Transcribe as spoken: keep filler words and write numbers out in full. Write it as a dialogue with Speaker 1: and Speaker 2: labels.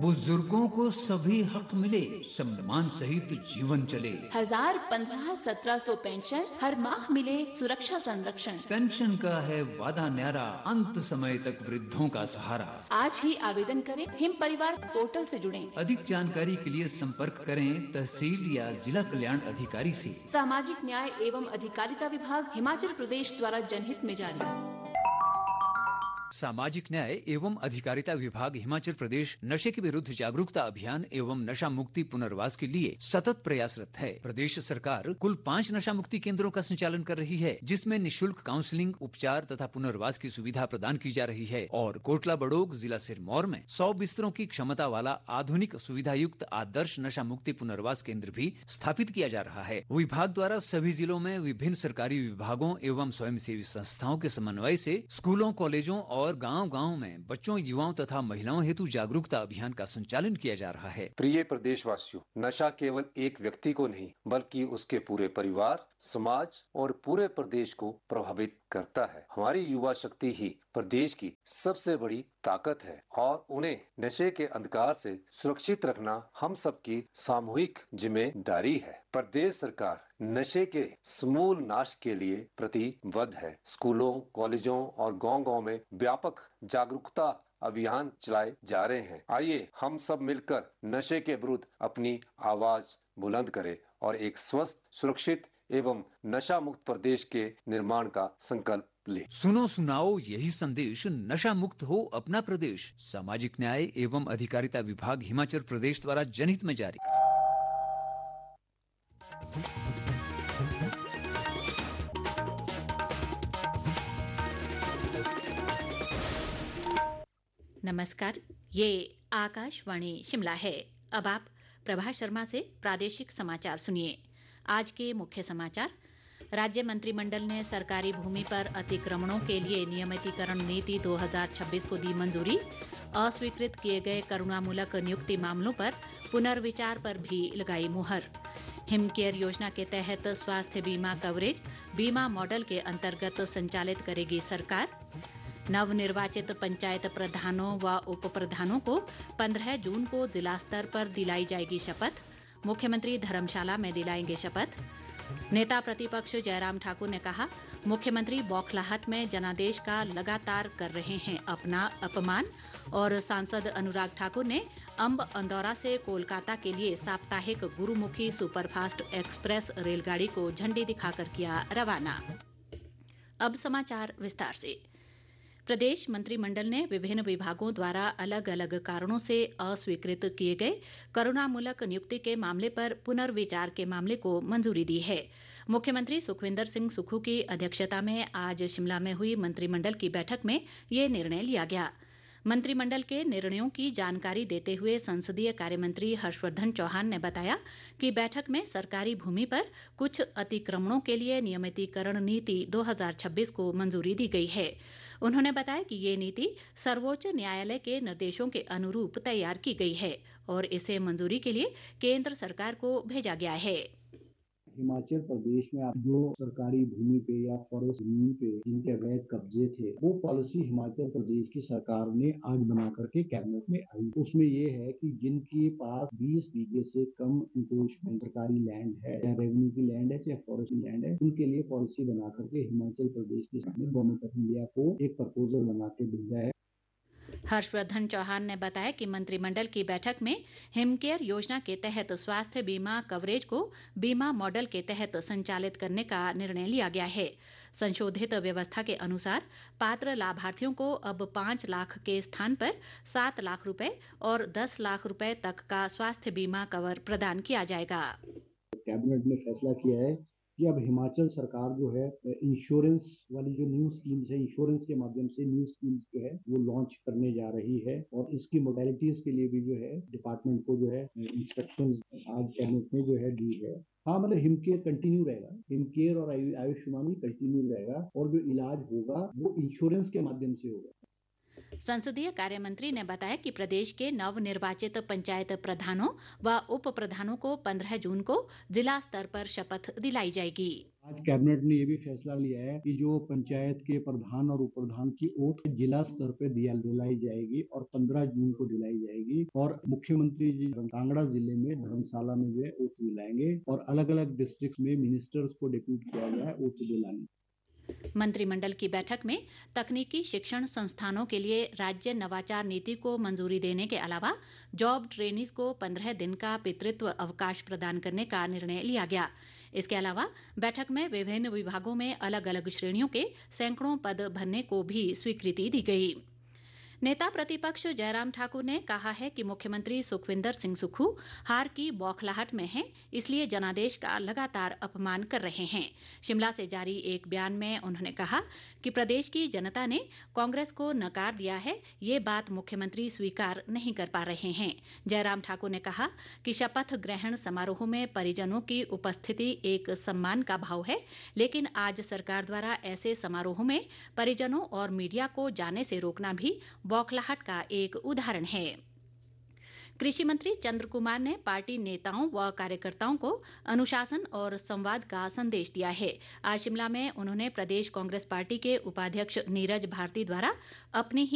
Speaker 1: बुजुर्गों को सभी हक मिले, सम्मान सहित जीवन चले।
Speaker 2: हजार पंद्रह सत्रह सौ पेंशन, हर माह मिले सुरक्षा संरक्षण।
Speaker 1: पेंशन का है वादा न्यारा, अंत समय तक वृद्धों का सहारा।
Speaker 2: आज ही आवेदन करें, हिम परिवार पोर्टल से जुड़ें।
Speaker 1: अधिक जानकारी के लिए संपर्क करें तहसील या जिला कल्याण अधिकारी से।
Speaker 2: सामाजिक न्याय एवं अधिकारिता विभाग, हिमाचल प्रदेश द्वारा जनहित में जारी।
Speaker 3: सामाजिक न्याय एवं अधिकारिता विभाग हिमाचल प्रदेश नशे के विरुद्ध जागरूकता अभियान एवं नशा मुक्ति पुनर्वास के लिए सतत प्रयासरत है। प्रदेश सरकार कुल पाँच नशा मुक्ति केंद्रों का संचालन कर रही है, जिसमें निशुल्क काउंसलिंग, उपचार तथा पुनर्वास की सुविधा प्रदान की जा रही है। और कोटला बड़ोग जिला सिरमौर में सौ बिस्तरों की क्षमता वाला आधुनिक सुविधा युक्त आदर्श नशा मुक्ति पुनर्वास केंद्र भी स्थापित किया जा रहा है। विभाग द्वारा सभी जिलों में विभिन्न सरकारी विभागों एवं स्वयंसेवी संस्थाओं के समन्वय से स्कूलों, कॉलेजों और गांव-गांव में बच्चों, युवाओं तथा महिलाओं हेतु जागरूकता अभियान का संचालन किया जा रहा है।
Speaker 4: प्रिय प्रदेशवासियों, नशा केवल एक व्यक्ति को नहीं बल्कि उसके पूरे परिवार, समाज और पूरे प्रदेश को प्रभावित करता है। हमारी युवा शक्ति ही प्रदेश की सबसे बड़ी ताकत है और उन्हें नशे के अंधकार से सुरक्षित रखना हम सबकी सामूहिक जिम्मेदारी है। प्रदेश सरकार नशे के समूल नाश के लिए प्रतिबद्ध है। स्कूलों, कॉलेजों और गांव-गांव में व्यापक जागरूकता अभियान चलाए जा रहे हैं। आइए हम सब मिलकर नशे के विरुद्ध अपनी आवाज बुलंद करें और एक स्वस्थ, सुरक्षित एवं नशा मुक्त प्रदेश के निर्माण का संकल्प ले।
Speaker 3: सुनो सुनाओ यही संदेश, नशा मुक्त हो अपना प्रदेश। सामाजिक न्याय एवं अधिकारिता विभाग हिमाचल प्रदेश द्वारा जनहित में जारी।
Speaker 5: नमस्कार, ये आकाशवाणी शिमला है। अब आप प्रभा शर्मा से प्रादेशिक समाचार सुनिए। आज के मुख्य समाचार। राज्य मंत्रिमंडल ने सरकारी भूमि पर अतिक्रमणों के लिए नियमितीकरण नीति दो हज़ार छब्बीस को दी मंजूरी। अस्वीकृत किए गए करुणामूलक नियुक्ति मामलों पर पुनर्विचार पर भी लगाई मुहर। हिम केयर योजना के तहत स्वास्थ्य बीमा कवरेज बीमा मॉडल के अंतर्गत संचालित करेगी सरकार। नवनिर्वाचित पंचायत प्रधानों व उप प्रधानों को पंद्रह जून को जिला स्तर पर दिलाई जाएगी शपथ। मुख्यमंत्री धर्मशाला में दिलाएंगे शपथ। नेता प्रतिपक्ष जयराम ठाकुर ने कहा, मुख्यमंत्री बौखलाहट में जनादेश का लगातार कर रहे हैं अपना अपमान। और सांसद अनुराग ठाकुर ने अंब अंदौरा से कोलकाता के लिए साप्ताहिक गुरुमुखी सुपरफास्ट एक्सप्रेस रेलगाड़ी को झंडी दिखाकर किया रवाना। अब समाचार विस्तार से। प्रदेश मंत्रिमंडल ने विभिन्न विभागों द्वारा अलग अलग कारणों से अस्वीकृत किए गए करुणामूलक नियुक्ति के मामले पर पुनर्विचार के मामले को मंजूरी दी है। मुख्यमंत्री सुखविंदर सिंह सुक्खू की अध्यक्षता में आज शिमला में हुई मंत्रिमंडल की बैठक में ये निर्णय लिया गया। मंत्रिमंडल के निर्णयों की जानकारी देते हुए संसदीय कार्यमंत्री हर्षवर्धन चौहान ने बताया कि बैठक में सरकारी भूमि पर कुछ अतिक्रमणों के लिए नियमितीकरण नीति दो हज़ार छब्बीस को मंजूरी दी गई है। उन्होंने बताया कि ये नीति सर्वोच्च न्यायालय के निर्देशों के अनुरूप तैयार की गई है और इसे मंजूरी के लिए केंद्र सरकार को भेजा गया है।
Speaker 6: हिमाचल प्रदेश में आप जो सरकारी भूमि पे या फॉरेस्ट भूमि पे जिनके अवैध कब्जे थे, वो पॉलिसी हिमाचल प्रदेश की सरकार ने आज बना करके कैबिनेट में आई। उसमें ये है कि जिनके पास बीस बीघे से कम इंक्रोचमेंट सरकारी लैंड है, चाहे रेवेन्यू की लैंड है चाहे फॉरेस्ट लैंड है, उनके लिए पॉलिसी बना करके हिमाचल प्रदेश के सामने गवर्नमेंट ऑफ इंडिया को एक प्रपोजल बना के भेजा है।
Speaker 5: हर्षवर्धन चौहान ने बताया कि मंत्रिमंडल की बैठक में हिमकेयर योजना के तहत स्वास्थ्य बीमा कवरेज को बीमा मॉडल के तहत संचालित करने का निर्णय लिया गया है। संशोधित व्यवस्था के अनुसार पात्र लाभार्थियों को अब पाँच लाख के स्थान पर सात लाख रुपए और दस लाख रुपए तक का स्वास्थ्य बीमा कवर प्रदान किया जाएगा।
Speaker 6: कैबिनेट ने फैसला किया है कि अब हिमाचल सरकार जो है इंश्योरेंस वाली जो न्यू स्कीम्स है, इंश्योरेंस के माध्यम से न्यू स्कीम्स जो है वो लॉन्च करने जा रही है और इसकी मोडेलिटीज के लिए भी जो है डिपार्टमेंट को जो है इंस्ट्रक्शंस आज कैबिनेट में जो है दी है। हाँ, मतलब हिमकेयर कंटिन्यू रहेगा, हिमकेयर और आयुष्मान कंटिन्यू रहेगा और जो इलाज होगा वो इंश्योरेंस के माध्यम से होगा।
Speaker 5: संसदीय कार्य मंत्री ने बताया कि प्रदेश के नवनिर्वाचित पंचायत प्रधानों व उप प्रधानों को पंद्रह जून को जिला स्तर पर शपथ दिलाई जाएगी।
Speaker 6: आज कैबिनेट ने ये भी फैसला लिया है कि जो पंचायत के प्रधान और उप प्रधान की ओथ जिला स्तर पे दिया दिलाई जाएगी और पंद्रह जून को दिलाई जाएगी और मुख्यमंत्री जी कांगड़ा जिले में धर्मशाला में वे ओथ दिलाएंगे और अलग अलग डिस्ट्रिक्ट में मिनिस्टर्स को डिप्यूट किया गया है ओथ दिलाने।
Speaker 5: मंत्रिमंडल की बैठक में तकनीकी शिक्षण संस्थानों के लिए राज्य नवाचार नीति को मंजूरी देने के अलावा जॉब ट्रेनीज को पंद्रह दिन का पितृत्व अवकाश प्रदान करने का निर्णय लिया गया। इसके अलावा बैठक में विभिन्न विभागों में अलग अलग श्रेणियों के सैकड़ों पद भरने को भी स्वीकृति दी गई। नेता प्रतिपक्ष जयराम ठाकुर ने कहा है कि मुख्यमंत्री सुखविंदर सिंह सुक्खू हार की बौखलाहट में हैं, इसलिए जनादेश का लगातार अपमान कर रहे हैं। शिमला से जारी एक बयान में उन्होंने कहा कि प्रदेश की जनता ने कांग्रेस को नकार दिया है, ये बात मुख्यमंत्री स्वीकार नहीं कर पा रहे हैं। जयराम ठाकुर ने कहा कि शपथ ग्रहण समारोह में परिजनों की उपस्थिति एक सम्मान का भाव है, लेकिन आज सरकार द्वारा ऐसे समारोह में परिजनों और मीडिया को जाने से रोकना भी बौखलाहट का एक उदाहरण है। कृषि मंत्री चंद्र कुमार ने पार्टी नेताओं व कार्यकर्ताओं को अनुशासन और संवाद का संदेश दिया है। आज शिमला में उन्होंने प्रदेश कांग्रेस पार्टी के उपाध्यक्ष नीरज भारती द्वारा अपनी ही